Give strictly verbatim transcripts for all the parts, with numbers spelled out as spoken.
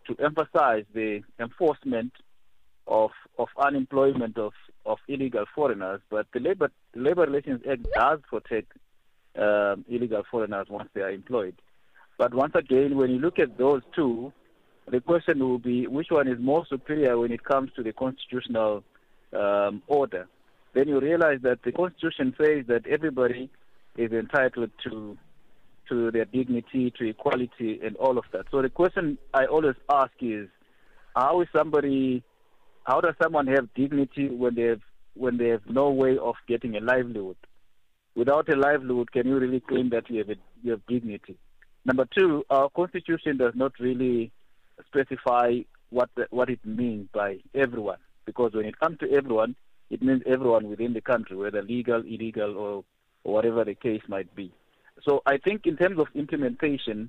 to emphasize the enforcement of of unemployment of, of illegal foreigners, but the Labor Labor Relations Act does protect um, illegal foreigners once they are employed. But once again, when you look at those two, the question will be which one is more superior when it comes to the constitutional um, order. Then you realize that the Constitution says that everybody is entitled to to their dignity, to equality, and all of that. So the question I always ask is, how is somebody, how does someone have dignity when they have when they have no way of getting a livelihood? Without a livelihood, can you really claim that you have a, you have dignity? Number two, our Constitution does not really specify what the, what it means by everyone, because when it comes to everyone, it means everyone within the country, whether legal, illegal, or, or whatever the case might be. So I think in terms of implementation,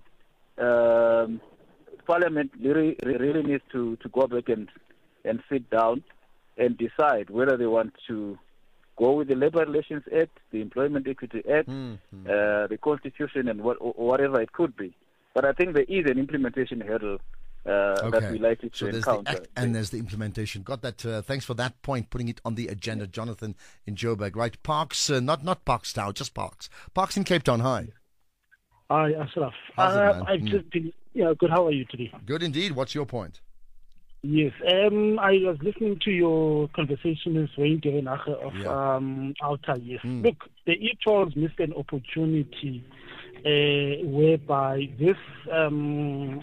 um, Parliament really, really needs to, to go back and, and sit down and decide whether they want to go with the Labor Relations Act, the Employment Equity Act, mm-hmm. uh, the Constitution, and what, whatever it could be. But I think there is an implementation hurdle Uh, okay. that we likely to so there's encounter. The act and there's the implementation. Got that. Uh, thanks for that point, putting it on the agenda, Jonathan in Joburg. Right, Parks, uh, not not Parkstown, just Parks. Parks in Cape Town. Hi. Hi, Ashraf. How's uh, it, man? I've Mm. just been, yeah, good. How are you today? Good indeed. What's your point? Yes, um, I was listening to your conversation with Wayne Devenacher of Yeah. um, Alta. Yes, Mm. look, the e-tolls missed an opportunity uh, whereby this um,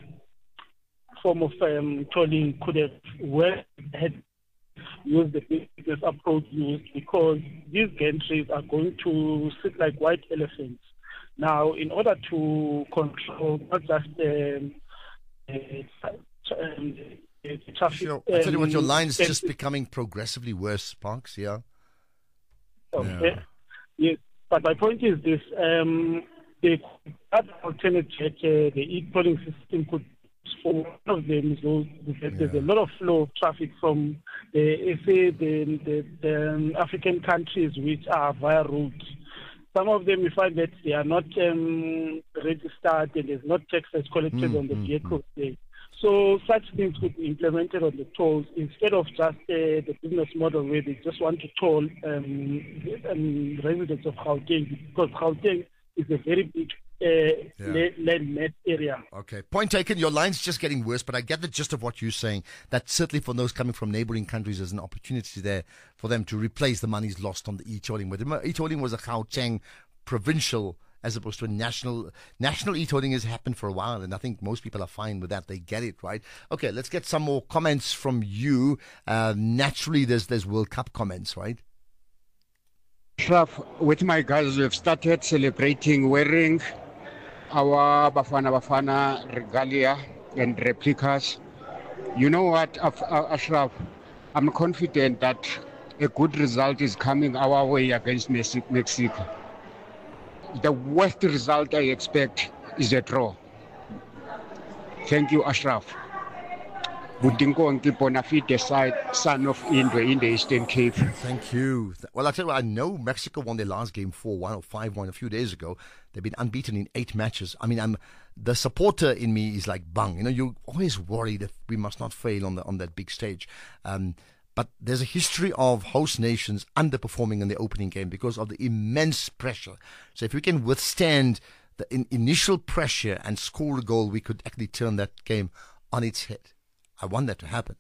form of um, tolling could have well had used the business approach used, because these gantries are going to sit like white elephants. Now, in order to control not just um, uh, um, uh, traffic. Sure. I tell you what, your um, line's just becoming progressively worse, Parks. Yeah. Okay. Yeah. Yes, but my point is this: um, the that alternate jet, uh, the e-tolling system could. For one of them, so there's Yeah. a lot of flow of traffic from the, say, the, the, the African countries which are via route. Some of them, we find that they are not um, registered and there's not taxes collected Mm, on the mm, vehicles there. So such things could be implemented on the tolls instead of just uh, the business model where they just want to toll um, um, residents of Gauteng, because Gauteng is a very big Uh, Yeah. land net area. Okay, point taken. Your line's just getting worse, but I get the gist of what you're saying. That certainly for those coming from neighboring countries, there's an opportunity there for them to replace the monies lost on the e-tolling. But e-tolling was a Gauteng provincial as opposed to a national. National e-tolling has happened for a while, and I think most people are fine with that. They get it, right? Okay, let's get some more comments from you. Uh, naturally, there's there's World Cup comments, right? Ashraf, with my guys, we've started celebrating wearing our Bafana Bafana regalia and replicas. You know what, Ashraf? I'm confident that a good result is coming our way against Mexico. The worst result I expect is a draw. Thank you, Ashraf. Budinkongi Bonafide side, son of Indwe in the Eastern Cape. Thank you. Well, I tell you what, I know Mexico won their last game four one or five one a few days ago. They've been unbeaten in eight matches. I mean, I'm the supporter in me is like bung. You know, you're always worried that we must not fail on the on that big stage. Um, but there's a history of host nations underperforming in the opening game because of the immense pressure. So if we can withstand the in, initial pressure and score a goal, we could actually turn that game on its head. I want that to happen.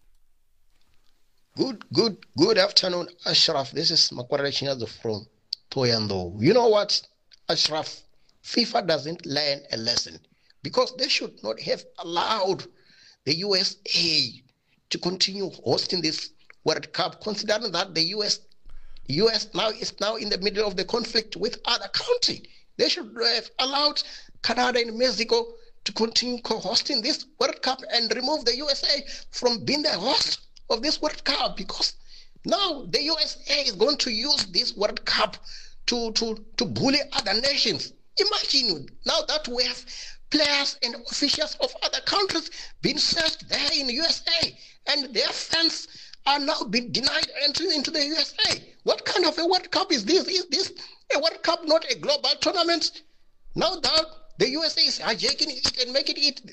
Good, good, good afternoon, Ashraf. This is Makwara Chinazo from Toyando. You know what, Ashraf? FIFA doesn't learn a lesson because they should not have allowed the U S A to continue hosting this World Cup, considering that the U S U S now is now in the middle of the conflict with other countries. They should have allowed Canada and Mexico to continue co-hosting this World Cup and remove the U S A from being the host of this World Cup, because now the U S A is going to use this World Cup to, to, to bully other nations. Imagine now that we have players and officials of other countries being searched there in the U S A, and their fans are now being denied entry into the U S A. What kind of a World Cup is this? Is this a World Cup, not a global tournament? Now that the U S A is hijacking it and making it